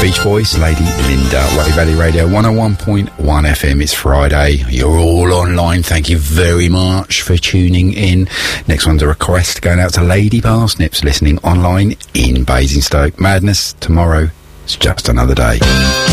Beach Boys, Lady Linda, Wave Valley Radio 101.1 FM. It's Friday. You're all online. Thank you very much for tuning in. Next one's a request going out to Lady Parsnips, listening online in Basingstoke. Madness tomorrow. It's just another day.